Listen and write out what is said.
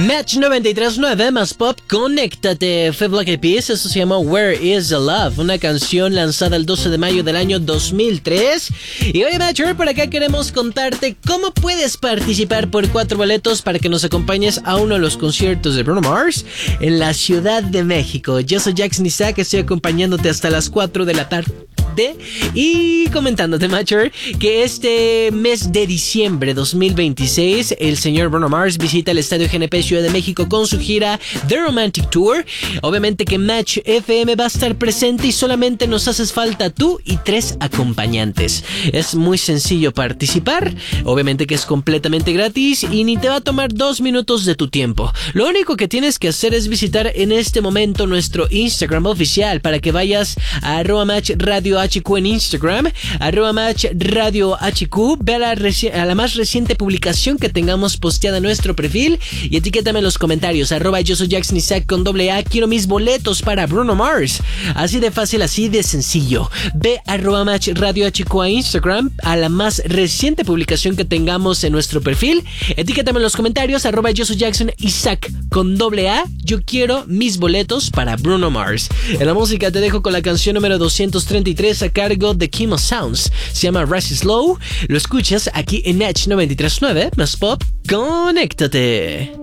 Match 93.9 más pop, conéctate. Fue Black Eyed Peas, eso se llamó Where is the Love, una canción lanzada el 12 de mayo del año 2003. Y hoy, Matcher, por acá queremos contarte cómo puedes participar por 4 boletos para que nos acompañes a uno de los conciertos de Bruno Mars en la Ciudad de México. Yo soy Jackson Isaac, estoy acompañándote hasta las 4 de la tarde. Y comentándote, Matcher, que este mes de diciembre 2026 el señor Bruno Mars visita el Estadio GNP Ciudad de México con su gira The Romantic Tour. Obviamente que Match FM va a estar presente y solamente nos haces falta tú y 3 acompañantes. Es muy sencillo participar, obviamente que es completamente gratis y ni te va a tomar 2 minutos de tu tiempo. Lo único que tienes que hacer es visitar en este momento nuestro Instagram oficial para que vayas a @MatchRadioHQ en Instagram, @MatchRadioHQ, ve a la más reciente publicación que tengamos posteada en nuestro perfil y etiquétame en los comentarios, @yo soy Jackson Isaac con @A, quiero mis boletos para Bruno Mars. Así de fácil, así de sencillo. Ve a @MatchRadioHQ a Instagram, a la más reciente publicación que tengamos en nuestro perfil, etiquétame en los comentarios, @yo soy Jackson Isaac con @A, yo quiero mis boletos para Bruno Mars. En la música te dejo con la canción número 233 a cargo de Kimo Sounds, se llama Rise Slow, lo escuchas aquí en Match 93.9 más pop, conéctate.